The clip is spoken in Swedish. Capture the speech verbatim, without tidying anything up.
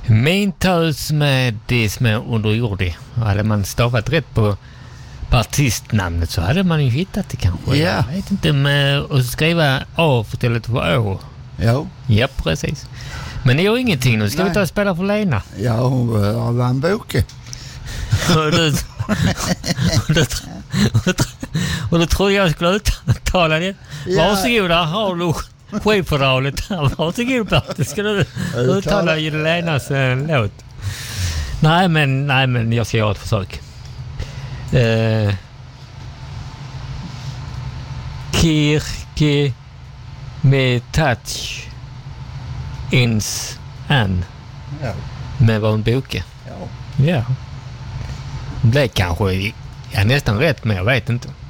Min tös med det som är underjordig. Hade man stavat rätt på, på artistnamnet så hade man ju hittat det kanske. Ja. Jag vet inte, med att skriva A istället för Å. Ja. Ja, precis. Men det gör ingenting. Nu ska Nej. vi ta och spela för Lena. Ja, hon har vann boken. Och då, och då, och då trodde jag skulle uttala det. Ja. Varsågod, där har du skivfördraget. Varsågod, Bert. Ska du uttala Lenas äh, låt? Nej men, nej, men jag ska göra ett försök. Eh, Kirke med touch ins an. Ja. Med vad en boke. Ja. Ja. Det blev kanske ja, nästan rätt, men jag vet inte.